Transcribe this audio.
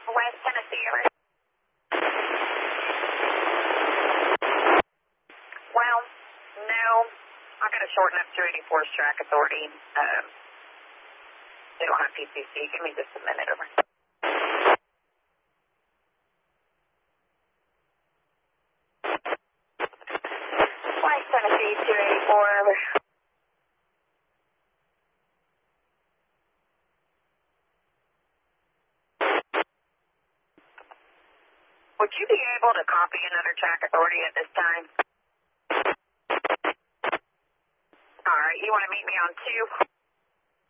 West Tennessee, over. Well, no. I'm going to shorten up 284's track authority. They don't have PCC. Give me just a minute, over. West Tennessee, 284, over. Would you be able to copy another track authority at this time? All right, you want to meet me on 2?